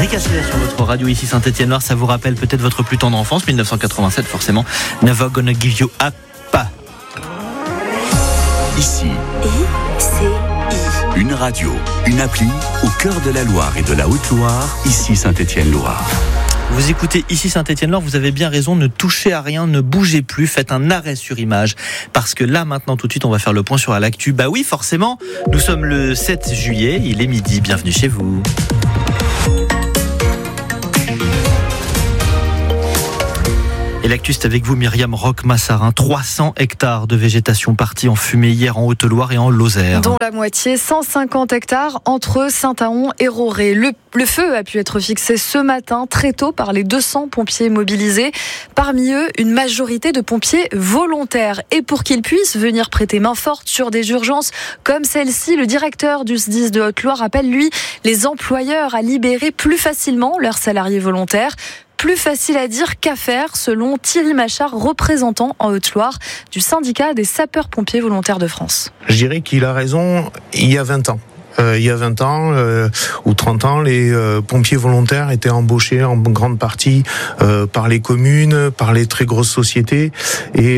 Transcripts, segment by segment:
Rick Astley sur votre radio ici Saint-Étienne-Loire, ça vous rappelle peut-être votre plus tendre enfance, 1987 forcément. Never Gonna Give You Up. Ici, une radio, une appli au cœur de la Loire et de la Haute-Loire, ici Saint-Étienne-Loire. Vous écoutez ici Saint-Étienne-Loire, vous avez bien raison, ne touchez à rien, ne bougez plus, faites un arrêt sur image. Parce que là, maintenant, tout de suite, on va faire le point sur l'actu. Bah oui, forcément, nous sommes le 7 juillet, il est midi, bienvenue chez vous. Et l'actu, c'est avec vous, Myriam Roch-Massarin. 300 hectares de végétation partis en fumée hier en Haute-Loire et en Lozère. Dont la moitié, 150 hectares, entre Saint-Ahon et Roré. Le feu a pu être fixé ce matin, très tôt, par les 200 pompiers mobilisés. Parmi eux, une majorité de pompiers volontaires. Et pour qu'ils puissent venir prêter main forte sur des urgences comme celle-ci, le directeur du SDIS de Haute-Loire appelle, lui, les employeurs à libérer plus facilement leurs salariés volontaires. Plus facile à dire qu'à faire, selon Thierry Machard, représentant en Haute-Loire du syndicat des sapeurs-pompiers volontaires de France. Je dirais qu'il a raison il y a 20 ans. Il y a 20 ans ou 30 ans, les pompiers volontaires étaient embauchés en grande partie par les communes, par les très grosses sociétés, et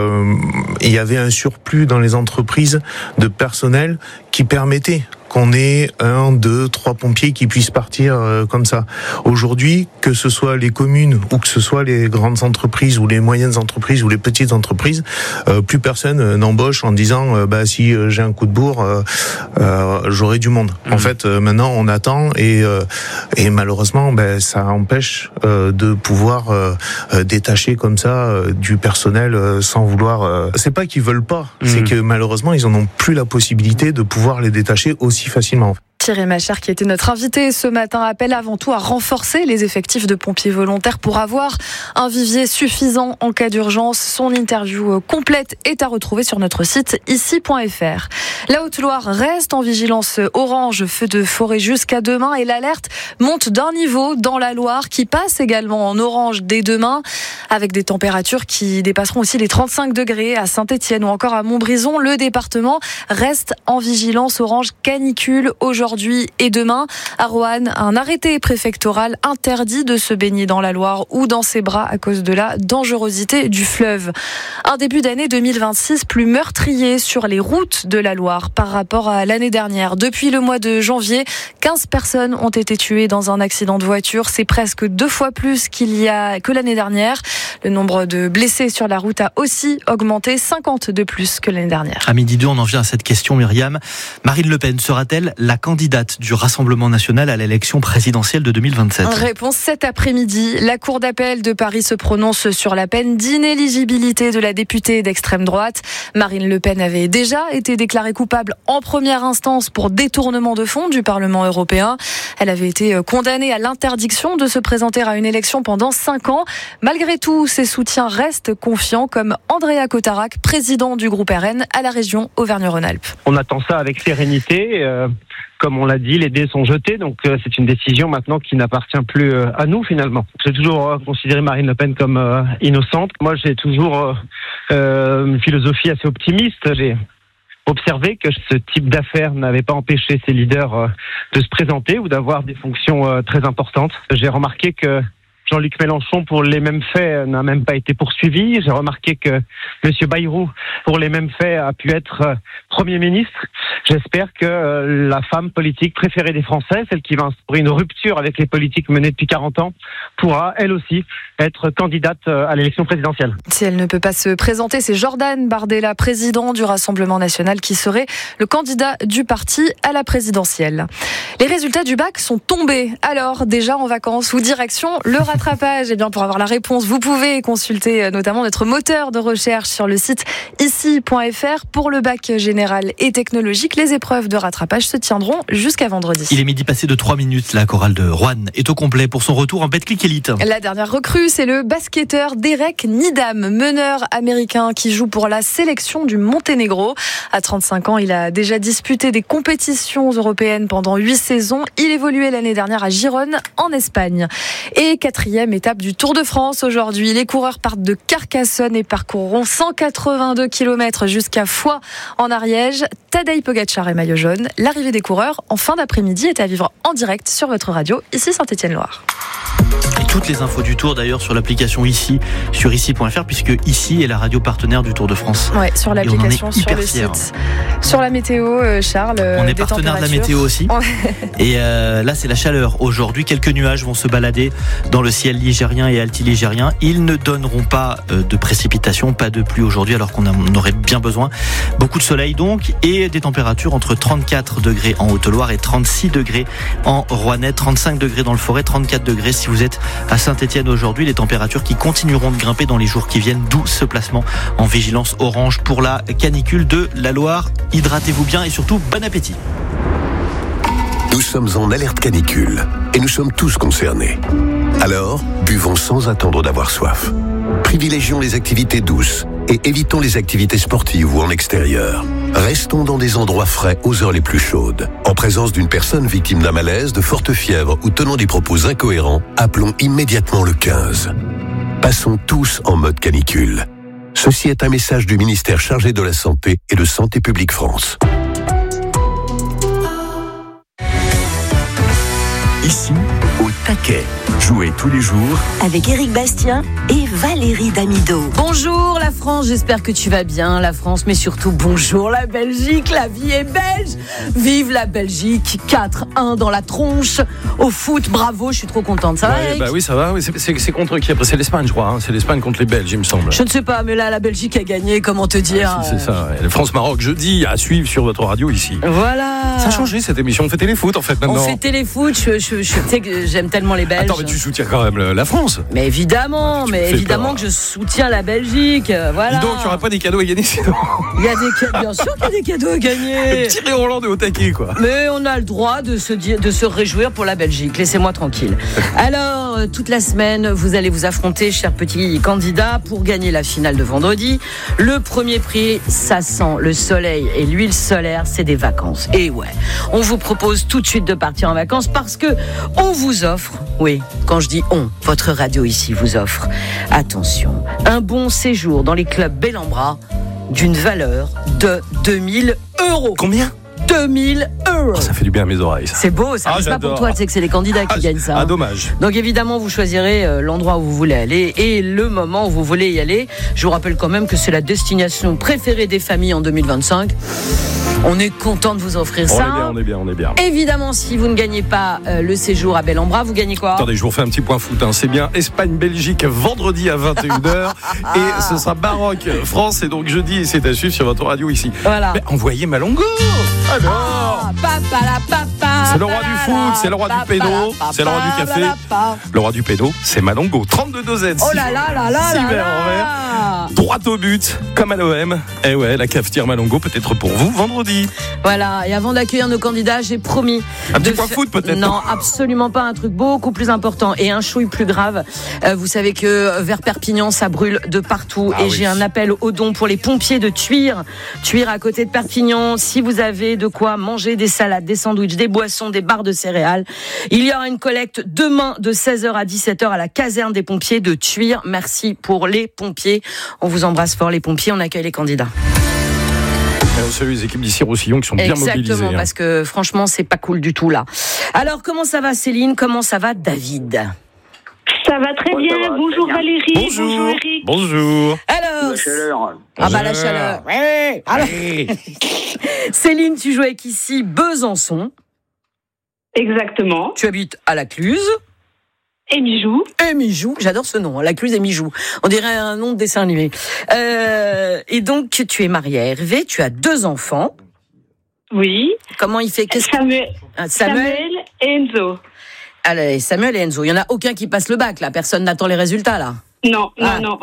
il y avait un surplus dans les entreprises de personnel qui permettait qu'on ait 1, 2, 3 pompiers qui puissent partir comme ça. Aujourd'hui, que ce soit les communes ou que ce soit les grandes entreprises ou les moyennes entreprises ou les petites entreprises, plus personne n'embauche en disant si j'ai un coup de bourre, j'aurai du monde. En fait, maintenant on attend et malheureusement ça empêche de pouvoir détacher comme ça du personnel sans vouloir. C'est pas qu'ils veulent pas, c'est que malheureusement ils en ont plus la possibilité de pouvoir les détacher aussi facilement. Thierry Machard, qui était notre invité ce matin, appelle avant tout à renforcer les effectifs de pompiers volontaires pour avoir un vivier suffisant en cas d'urgence. Son interview complète est à retrouver sur notre site ici.fr. La Haute-Loire reste en vigilance orange, feu de forêt jusqu'à demain, et l'alerte monte d'un niveau dans la Loire qui passe également en orange dès demain, avec des températures qui dépasseront aussi les 35 degrés à Saint-Étienne ou encore à Montbrison. Le département reste en vigilance orange canicule aujourd'hui et demain. À Roanne, un arrêté préfectoral interdit de se baigner dans la Loire ou dans ses bras à cause de la dangerosité du fleuve. Un début d'année 2026 plus meurtrier sur les routes de la Loire par rapport à l'année dernière. Depuis le mois de janvier, 15 personnes ont été tuées dans un accident de voiture. C'est presque 2 fois plus que l'année dernière. Le nombre de blessés sur la route a aussi augmenté, 50 de plus que l'année dernière. À midi 2, on en vient à cette question, Myriam. Marine Le Pen sera-t-elle la candidate du Rassemblement national à l'élection présidentielle de 2027 ? Réponse cet après-midi. La Cour d'appel de Paris se prononce sur la peine d'inéligibilité de la députée d'extrême droite. Marine Le Pen avait déjà été déclarée coupable en première instance pour détournement de fonds du Parlement européen. Elle avait été condamnée à l'interdiction de se présenter à une élection pendant 5 ans. Malgré tout, ses soutiens restent confiants, comme Andrea Cotarac, président du groupe RN à la région Auvergne-Rhône-Alpes. On attend ça avec sérénité. Comme on l'a dit, les dés sont jetés, donc c'est une décision maintenant qui n'appartient plus à nous finalement. J'ai toujours considéré Marine Le Pen comme innocente. Moi, j'ai toujours une philosophie assez optimiste. J'ai observé que ce type d'affaires n'avait pas empêché ces leaders de se présenter ou d'avoir des fonctions très importantes. J'ai remarqué que Jean-Luc Mélenchon, pour les mêmes faits, n'a même pas été poursuivi. J'ai remarqué que M. Bayrou, pour les mêmes faits, a pu être Premier ministre. J'espère que la femme politique préférée des Français, celle qui va instaurer une rupture avec les politiques menées depuis 40 ans, pourra, elle aussi, être candidate à l'élection présidentielle. Si elle ne peut pas se présenter, c'est Jordan Bardella, président du Rassemblement national, qui serait le candidat du parti à la présidentielle. Les résultats du bac sont tombés. Alors, déjà en vacances ou direction le rattrapage. Eh bien, pour avoir la réponse, vous pouvez consulter notamment notre moteur de recherche sur le site ici.fr. Pour le bac général et technologique, les épreuves de rattrapage se tiendront jusqu'à vendredi. Il est midi passé de 3 minutes. La chorale de Roanne est au complet pour son retour en Betclic Elite. La dernière recrue, c'est le basketteur Derek Needham, meneur américain qui joue pour la sélection du Monténégro. À 35 ans, il a déjà disputé des compétitions européennes pendant 8 saisons. Il évoluait l'année dernière à Gijón, en Espagne. Et 4 4e étape du Tour de France aujourd'hui. Les coureurs partent de Carcassonne et parcourront 182 km jusqu'à Foix en Ariège. Tadej Pogačar et maillot jaune. L'arrivée des coureurs en fin d'après-midi est à vivre en direct sur votre radio, ici Saint-Étienne-Loire. Et toutes les infos du Tour d'ailleurs sur l'application ici, sur ici.fr, puisque ici est la radio partenaire du Tour de France. Ouais, sur l'application, sur le site. Sur la météo, Charles. On est partenaire de la météo aussi. Et là, c'est la chaleur. Aujourd'hui, quelques nuages vont se balader dans le ciel ligérien et altiligérien. Ils ne donneront pas de précipitations, pas de pluie aujourd'hui, alors qu'on en aurait bien besoin. Beaucoup de soleil donc, et des températures entre 34 degrés en Haute-Loire et 36 degrés en Rouennais, 35 degrés dans le Forêt, 34 degrés si vous êtes à Saint-Étienne aujourd'hui. Les températures qui continueront de grimper dans les jours qui viennent, d'où ce placement en vigilance orange pour la canicule de la Loire. Hydratez-vous bien et surtout, bon appétit. Nous sommes en alerte canicule et nous sommes tous concernés. Alors, buvons sans attendre d'avoir soif. Privilégions les activités douces et évitons les activités sportives ou en extérieur. Restons dans des endroits frais aux heures les plus chaudes. En présence d'une personne victime d'un malaise, de forte fièvre ou tenant des propos incohérents, appelons immédiatement le 15. Passons tous en mode canicule. Ceci est un message du ministère chargé de la Santé et de Santé publique France. Ici, au taquet. Jouez tous les jours avec Éric Bastien et Valérie Damido. Bonjour la France, j'espère que tu vas bien la France, mais surtout bonjour la Belgique, la vie est belge. Vive la Belgique, 4-1 dans la tronche. Au foot, bravo, je suis trop contente. Ça va, Eric ? Bah oui, ça va. Oui, c'est contre qui après ? C'est l'Espagne, je crois. Hein. C'est l'Espagne contre les Belges, il me semble. Je ne sais pas, mais là, la Belgique a gagné, comment te dire ? C'est ça. Ouais. France-Maroc, jeudi, à suivre sur votre radio ici. Voilà. Ça a changé cette émission. On fait téléfoot en fait maintenant. On fait téléfoot. Je sais que j'aime tellement les Belges. Attends, mais tu soutiens quand même la France. Mais évidemment, que je soutiens la Belgique. Voilà. Dis donc, il n'y aura pas des cadeaux à gagner sinon. Il y a bien sûr qu'il y a des cadeaux à gagner. Thierry Roland de Haut-Taquet, quoi. Mais on a le droit de se réjouir pour la Belgique. Laissez-moi tranquille. Alors, toute la semaine, vous allez vous affronter, chers petits candidats, pour gagner la finale de vendredi. Le premier prix, ça sent le soleil et l'huile solaire, c'est des vacances. Et ouais, on vous propose tout de suite de partir en vacances parce que on vous offre, oui, quand je dis on, votre radio ici vous offre, attention, un bon séjour dans les clubs Bellambra d'une valeur de 2000 €. Combien ? 2000 €. Oh, ça fait du bien à mes oreilles. Ça. C'est beau, ça. C'est pas pour toi, tu sais que c'est les candidats qui gagnent ça. Ah, dommage. Donc évidemment, vous choisirez l'endroit où vous voulez aller et le moment où vous voulez y aller. Je vous rappelle quand même que c'est la destination préférée des familles en 2025. On est content de vous offrir ça. On est bien. Évidemment, si vous ne gagnez pas le séjour à Bellambra, vous gagnez quoi ? Attendez, je vous refais un petit point foot. Hein. C'est bien Espagne-Belgique vendredi à 21h. Et ce sera Maroc-France. Et donc jeudi, c'est à suivre sur votre radio ici. Voilà. Mais envoyez Malongo. Alors c'est le roi du foot, c'est le roi du pédo, c'est le roi du café. Le roi du pédo, c'est Malongo. 32-2Z. Oh là là là là là là. Droit au but, comme à l'OM. Et ouais, la cafetière Malongo peut-être pour vous vendredi. Voilà, et avant d'accueillir nos candidats, j'ai promis un petit point foot peut-être. Non, absolument pas, un truc beaucoup plus important et un chouille plus grave. Vous savez que vers Perpignan, ça brûle de partout et j'ai un appel aux dons pour les pompiers de Tuire. Tuire à côté de Perpignan. Si vous avez de quoi manger des salades, des sandwichs, des boissons, des barres de céréales, il y aura une collecte demain de 16h à 17h à la caserne des pompiers de Tuire. Merci pour les pompiers. On vous embrasse fort les pompiers, on accueille les candidats. Et on salue les équipes d'ici Roussillon qui sont bien mobilisées. Exactement, parce que franchement, c'est pas cool du tout là. Alors, comment ça va Céline ? Comment ça va David ? Ça va très bien. Bonjour Valérie. Bonjour Eric. Bonjour. Alors, la chaleur. La chaleur. Ouais. Alors, Céline, tu joues avec ici Besançon. Exactement. Tu habites à la Cluse. Et Mijou, j'adore ce nom, la Cluse et Mijou. On dirait un nom de dessin animé. Et donc, tu es mariée à Hervé, tu as 2 enfants. Oui. Comment il fait ? Samuel et Enzo. Allez, Samuel et Enzo. Il n'y en a aucun qui passe le bac, là. Personne n'attend les résultats, là. Non.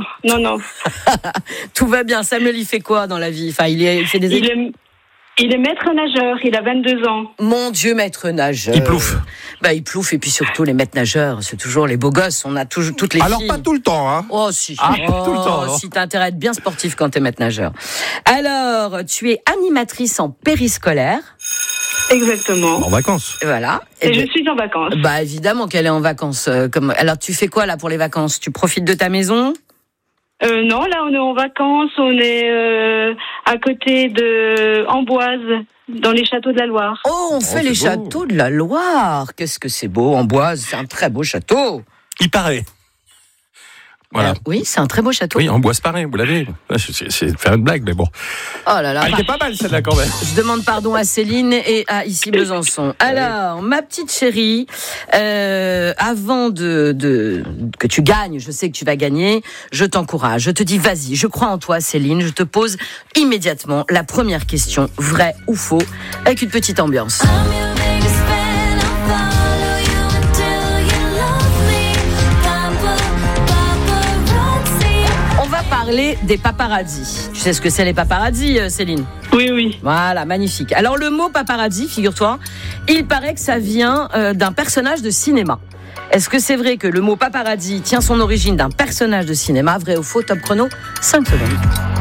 Tout va bien. Samuel, il fait quoi dans la vie ? Enfin, il fait des études. Il est maître nageur, il a 22 ans. Mon Dieu, maître nageur. Il plouffe. Il plouffe, et puis surtout, les maîtres nageurs, c'est toujours les beaux gosses. On a toujours toutes les Alors, filles. pas tout le temps, hein. Oh, si. Tout le temps, alors. Si t'as intérêt à être bien sportif quand t'es maître nageur. Alors, tu es animatrice en périscolaire. Exactement. En vacances. Voilà. Et je suis en vacances. Bah évidemment qu'elle est en vacances. Alors tu fais quoi là pour les vacances? Tu profites de ta maison? Non, là on est en vacances, on est à côté de Amboise, dans les châteaux de la Loire. Oh, on fait les châteaux de la Loire. Qu'est-ce que c'est beau, Amboise, c'est un très beau château. Il paraît. Voilà. Oui, c'est un très beau château. Oui, Amboise paraît, vous l'avez. C'est faire une blague, mais bon. Oh là là. Elle était pas mal celle-là quand même. Je demande pardon à Céline et à ici Besançon. Alors, ma petite chérie, avant que tu gagnes, je sais que tu vas gagner, je t'encourage, je te dis vas-y, je crois en toi Céline, je te pose immédiatement la première question, vrai ou faux, avec une petite ambiance. Parler des paparazzis. Tu sais ce que c'est les paparazzis, Céline? Oui, oui. Voilà, magnifique. Alors le mot paparazzi, figure-toi, il paraît que ça vient d'un personnage de cinéma. Est-ce que c'est vrai que le mot paparazzi tient son origine d'un personnage de cinéma? Vrai ou faux? Top chrono, 5 secondes.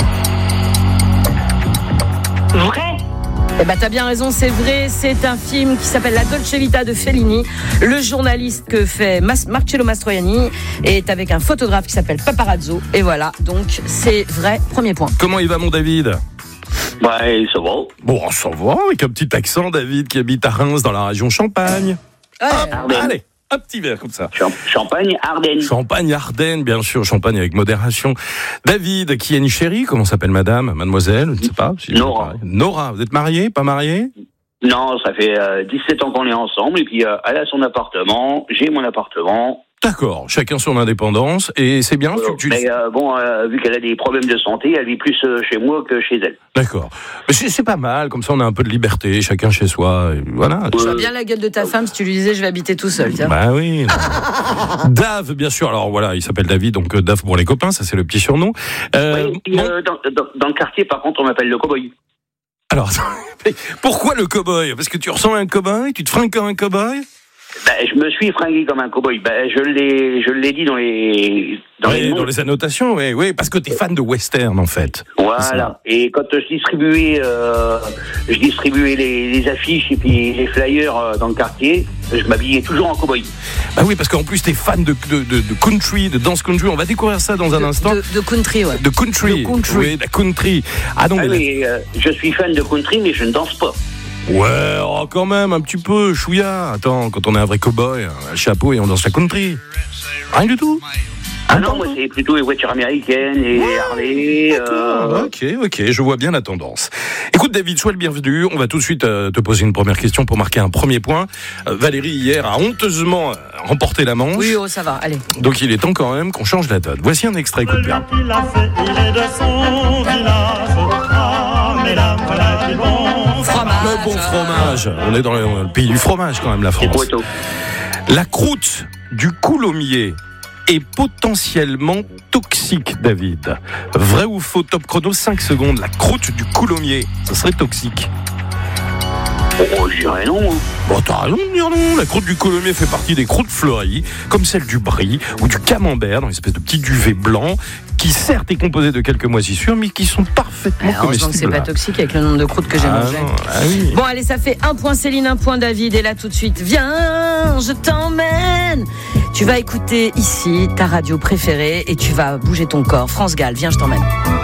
Vrai. Eh ben t'as bien raison, c'est vrai, c'est un film qui s'appelle La Dolce Vita de Fellini. Le journaliste que fait Marcello Mastroianni est avec un photographe qui s'appelle Paparazzo. Et voilà, donc c'est vrai, premier point. Comment il va mon David? Bah, ça va. Bon, ça va, avec un petit accent, David, qui habite à Reims, dans la région Champagne. Allez, un petit verre comme ça. Champagne-Ardenne. Champagne-Ardenne, bien sûr, champagne avec modération. David, qui a une chérie, comment s'appelle madame? Mademoiselle, je ne sais pas. Si Nora. Nora, vous êtes mariés, pas mariés? Non, ça fait 17 ans qu'on est ensemble, et puis elle a son appartement, j'ai mon appartement. D'accord, chacun son indépendance, et c'est bien. Mais vu qu'elle a des problèmes de santé, elle vit plus chez moi que chez elle. D'accord, mais c'est pas mal, comme ça on a un peu de liberté, chacun chez soi, et voilà. Je vois bien la gueule de ta femme si tu lui disais je vais habiter tout seul, tiens. Bah oui. Dave, bien sûr, alors voilà, il s'appelle David, donc Dave pour les copains, ça c'est le petit surnom. Oui, dans le quartier, par contre, on m'appelle le cow-boy. Alors, pourquoi le cow-boy? Parce que tu ressembles à un cow-boy? Tu te fringues comme un cow-boy? Je me suis fringué comme un cow-boy. Je l'ai dit dans les annotations, oui, parce que t'es fan de western en fait. Voilà. Et quand je distribuais les affiches et puis les flyers dans le quartier, je m'habillais toujours en cow-boy. Bah oui, parce qu'en plus t'es fan de country, de danse country. On va découvrir ça dans un instant. De country, ouais. De country. Oui, de country. Ah non, je suis fan de country, mais je ne danse pas. Ouais, quand même, un petit peu, chouïa. Attends, quand on est un vrai cow-boy, un chapeau et on danse la country. Rien du tout. Ah non, moi c'est plutôt les voitures américaines et Harley. Ok, je vois bien la tendance. Écoute David, sois le bienvenu. On va tout de suite te poser une première question pour marquer un premier point. Valérie hier a honteusement remporté la manche. Oui, ça va, allez. Donc il est temps quand même qu'on change la donne. Voici un extrait, écoute bien. Il est de son village. Mesdames, voilà qui vont. Le bon fromage. On est dans le pays du fromage quand même, la France. La croûte du coulommiers est potentiellement toxique, David. Vrai ou faux? Top chrono, 5 secondes. La croûte du coulommiers, ça serait toxique? Je dirais non. Bon, t'as raison de dire non. La croûte du coulommiers fait partie des croûtes fleuries, comme celle du brie ou du camembert, dans une espèce de petit duvet blanc, qui certes est composé de quelques moisissures, mais qui sont parfaitement comestibles. Que c'est pas toxique avec le nombre de croûtes que j'ai mangé. Oui. Bon, allez, ça fait 1 point Céline, 1 point David, et là tout de suite, viens, je t'emmène. Tu vas écouter ici ta radio préférée et tu vas bouger ton corps. France Gall, viens, je t'emmène.